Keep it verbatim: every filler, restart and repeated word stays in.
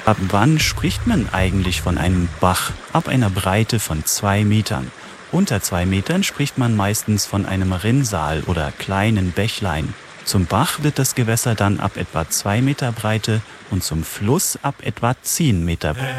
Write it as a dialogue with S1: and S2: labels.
S1: Ab wann spricht man eigentlich von einem Bach? Ab einer Breite von zwei Metern. Unter zwei Metern spricht man meistens von einem Rinnsal oder kleinen Bächlein. Zum Bach wird das Gewässer dann ab etwa zwei Meter Breite und zum Fluss ab etwa zehn Meter Breite.